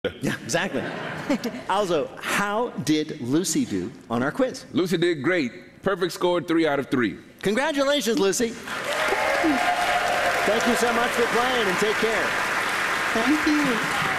Yeah, exactly. Also, how did Lucy do on our quiz? Lucy did great. Perfect score, 3 out of 3. Congratulations, Lucy. Thank you so much for playing, and take care. Thank you.